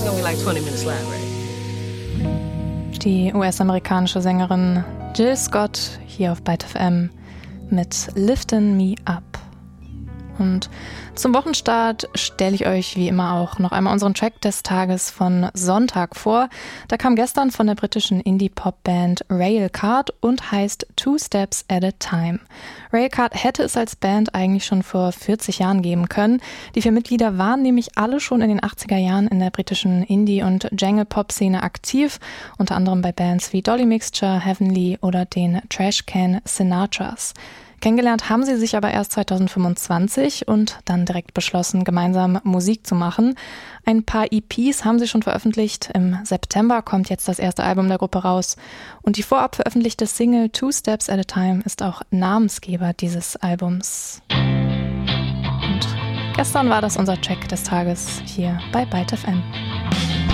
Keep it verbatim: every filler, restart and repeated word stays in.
only like twenty minutes live, right? Die U S-amerikanische Sängerin Jill Scott hier auf Byte F M mit Liftin' Me Up. Und zum Wochenstart stelle ich euch wie immer auch noch einmal unseren Track des Tages von Sonntag vor. Da kam gestern von der britischen Indie-Pop-Band Railcard und heißt Two Steps at a Time. Railcard hätte es als Band eigentlich schon vor vierzig Jahren geben können. Die vier Mitglieder waren nämlich alle schon in den achtziger Jahren in der britischen Indie- und Jangle-Pop-Szene aktiv, unter anderem bei Bands wie Dolly Mixture, Heavenly oder den Trashcan Sinatras. Kennengelernt haben sie sich aber erst zwanzig fünfundzwanzig und dann direkt beschlossen, gemeinsam Musik zu machen. Ein paar E Ps haben sie schon veröffentlicht. Im September kommt jetzt das erste Album der Gruppe raus. Und die vorab veröffentlichte Single Two Steps at a Time ist auch Namensgeber dieses Albums. Und gestern war das unser Track des Tages hier bei Byte F M.